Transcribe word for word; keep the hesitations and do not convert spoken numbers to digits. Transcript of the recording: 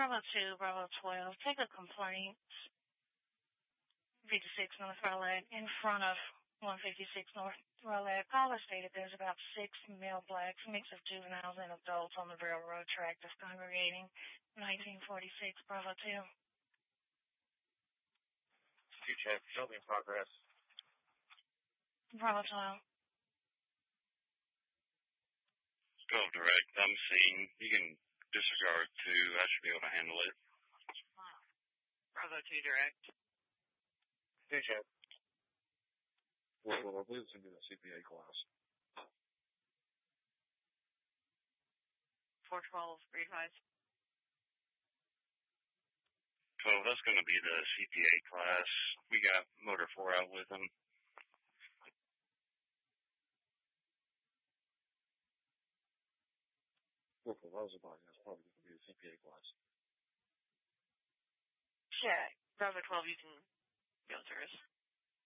Bravo two, Bravo twelve, take a complaint. fifty-six North Rowlett in front of one fifty-six North Rowlett. Caller stated there's about six male blacks, mix of juveniles and adults on the railroad track that's congregating. nineteen forty-six, Bravo two. Two check, show me in progress. Bravo twelve. twelve direct, I'm seeing. You can disregard two. I should be able to handle it. Bravo two direct. Two check. Well, well, I believe it's going to be the C P A class. four twelve, read wise. twelve, that's going to be the C P A class. We got Motor four out with them. Well, for Roosevelt, that's probably going to be the C P A class. Check. Bravo twelve, you can go through us.